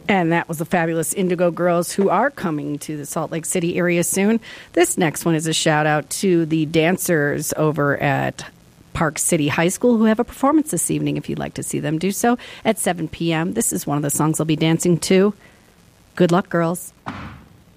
And that was the fabulous Indigo Girls, who are coming to the Salt Lake City area soon. This next one is a shout out to the dancers over at Park City High School who have a performance this evening. If you'd like to see them, do so at 7 p.m. This is one of the songs they'll be dancing to. Good luck, girls.